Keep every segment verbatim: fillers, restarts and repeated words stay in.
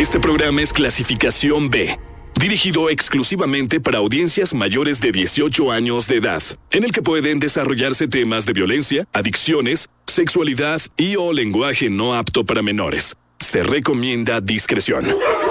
Este programa es clasificación B, dirigido exclusivamente para audiencias mayores de dieciocho años de edad, en el que pueden desarrollarse temas de violencia, adicciones, sexualidad y o lenguaje no apto para menores. Se recomienda discreción.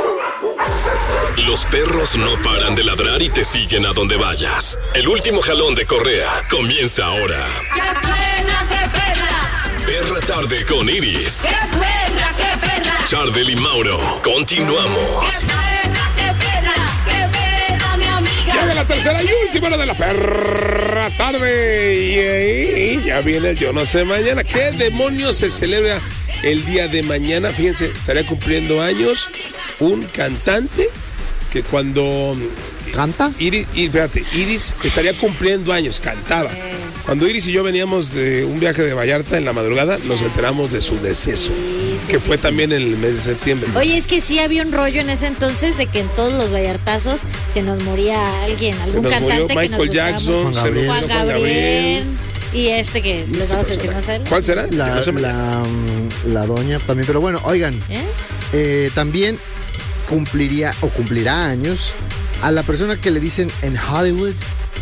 Los perros no paran de ladrar y te siguen a donde vayas. El último jalón de correa comienza ahora. ¡Qué pena, qué perra! Perra Tarde con Iris. ¡Qué perra, qué perra! Charbel y Mauro. Continuamos. ¡Qué pena, qué perra! ¡Qué pena, mi amiga! Llega la tercera y última hora de la Perra Tarde. Y ahí ya viene yo no sé mañana. ¿Qué demonios se celebra el día de mañana? Fíjense, estaría cumpliendo años un cantante que cuando ¿Canta? Iris, y, espérate, Iris estaría cumpliendo años, cantaba. Cuando Iris y yo veníamos de un viaje de Vallarta en la madrugada, nos enteramos de su deceso, Sí, sí, que sí. fue también en el mes de septiembre. Oye, es que sí había un rollo en ese entonces de que en todos los vallartazos se nos moría alguien, Se algún nos murió cantante que nos Michael gustaba Jackson, mucho. se nos Juan murió Gabriel, y este que Y les este vamos a decir personaje. más adelante. ¿Cuál será? La, Que no se me- la, mm, la doña también, pero bueno, oigan, ¿Eh? eh, también cumpliría o cumplirá años a la persona que le dicen en Hollywood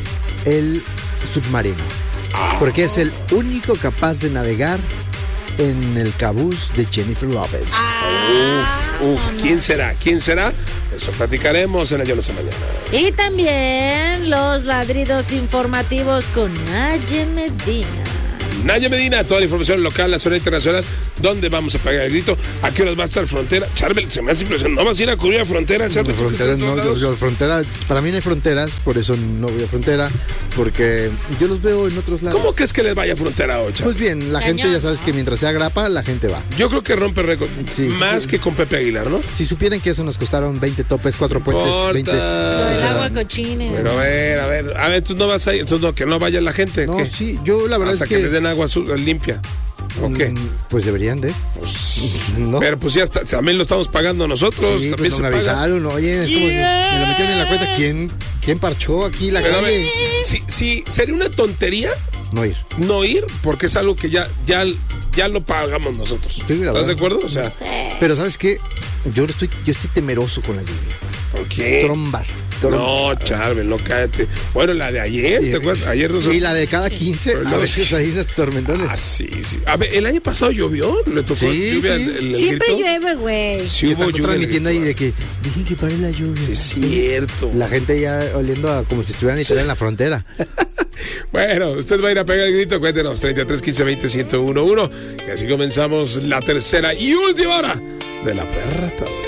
el submarino, porque es el único capaz de navegar en el cabús de Jennifer López. Uf, uf, ¿quién será? ¿Quién será? Eso platicaremos en el Yo no sé mañana. Y también los ladridos informativos con Naye Medina. Naya Medina, toda la información local, nacional e internacional. ¿Dónde vamos a pegar el grito? ¿A qué horas va a estar Frontera? Charbel, se me hace impresionante. ¿No vas a ir a cubrir a Frontera, Charbel? De fronteras, ¿Tú que no, estás en yo, todos yo, lados? frontera, para mí no hay fronteras, por eso no voy a frontera, porque yo los veo en otros lados. ¿Cómo crees que les vaya a Frontera hoy, Charbel? Pues bien, la Cañón, gente ya sabes ¿no? que mientras sea grapa, la gente va. Yo creo que rompe récord. Sí, Más sí. que con Pepe Aguilar, ¿no? Si supieran que eso nos costaron veinte topes, cuatro puentes, Importa. veinte. Lo del O sea, agua cochina. Pero a ver, a ver. A ver, tú no vas a ir. Entonces, no, que no vaya la gente. No, ¿qué? sí, yo la verdad Hasta es que, que. les den agua azul, limpia. ¿O qué? mm, Pues deberían de. ¿No? Pero pues ya está, también lo estamos pagando nosotros. Sí, también pues se no me paga. avisaron, oye, es como que me lo metieron en la cuenta. ¿Quién, quién parchó aquí la Pero a calle? ver, sí, sí, sería una tontería No ir. no ir, porque es algo que ya, ya, ya lo pagamos nosotros. Sí, la ¿Estás verdad. de acuerdo? O sea, Pero ¿sabes qué? Yo estoy, yo estoy temeroso con la lluvia. ¿por qué? Trombas. trombas. No, Charbel, no cállate. Bueno, la de ayer, ¿te acuerdas? Ayer nos... Sí, la de cada quince, Pero a no, veces sí. ahí unos tormentones. Ah, sí, sí. A ver, el año pasado llovió, le tocó Sí, lluvia sí. el, el Siempre grito. llueve, güey. Sí, Y hubo están lluvia. transmitiendo el ahí grito. de que dije que pare la lluvia. Sí, es cierto. La gente ya oliendo a como si estuvieran ni siquiera en la frontera. Bueno, usted va a ir a pegar el grito, cuéntenos, treinta y tres, quince, veinte, ciento uno, uno. Y así comenzamos la tercera y última hora de la Perra Tarde.